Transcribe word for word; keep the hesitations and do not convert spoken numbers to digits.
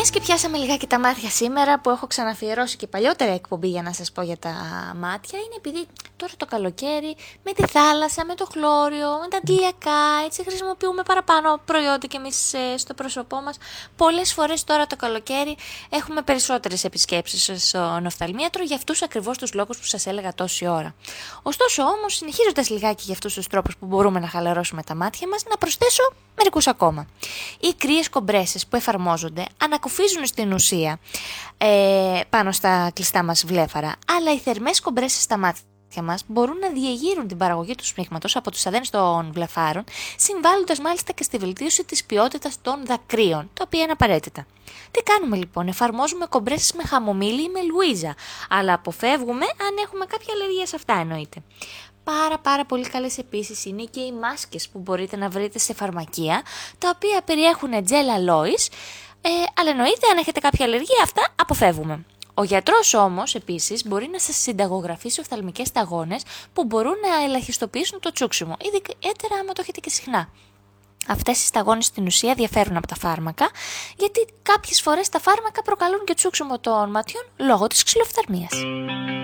Μιας και πιάσαμε λιγάκι τα μάτια σήμερα, που έχω ξαναφιερώσει και παλιότερα εκπομπή για να σας πω για τα μάτια, είναι επειδή τώρα το καλοκαίρι με τη θάλασσα, με το χλώριο, με τα αντιλιακά, έτσι χρησιμοποιούμε παραπάνω προϊόντα και εμείς ε, στο πρόσωπό μας. Πολλές φορές τώρα το καλοκαίρι έχουμε περισσότερες επισκέψεις στον οφθαλμίατρο για αυτούς ακριβώς τους λόγους που σας έλεγα τόση ώρα. Ωστόσο όμως, συνεχίζοντας λιγάκι για αυτούς τους τρόπους που μπορούμε να χαλαρώσουμε τα μάτια μας, να προσθέσω μερικούς ακόμα. Οι κρύες κομπρέσες που εφαρμόζονται ανακουφίζουν στην ουσία ε, πάνω στα κλειστά μας βλέφαρα, αλλά οι θερμές κομπρέσες στα μάτια μας μπορούν να διεγείρουν την παραγωγή του σμίγματος από τους αδένες των βλεφάρων, συμβάλλοντας μάλιστα και στη βελτίωση της ποιότητας των δακρύων, τα οποία είναι απαραίτητα. Τι κάνουμε λοιπόν? Εφαρμόζουμε κομπρέσες με χαμομήλι ή με λουίζα, αλλά αποφεύγουμε αν έχουμε κάποια αλλεργία σε αυτά, εννοείται. Πάρα πάρα πολύ καλές επίσης είναι και οι μάσκες που μπορείτε να βρείτε σε φαρμακεία, τα οποία περιέχουν τζέλ αλόης, ε, αλλά εννοείται αν έχετε κάποια αλλεργία αυτά αποφεύγουμε. Ο γιατρός όμως επίσης μπορεί να σας συνταγογραφήσει οφθαλμικές σταγόνες που μπορούν να ελαχιστοποιήσουν το τσούξιμο, ιδιαίτερα άμα το έχετε και συχνά. Αυτές οι σταγόνες στην ουσία διαφέρουν από τα φάρμακα, γιατί κάποιες φορές τα φάρμακα προκαλούν και τσούξιμο των ματιών λόγω της ξυλοφθαλμίας.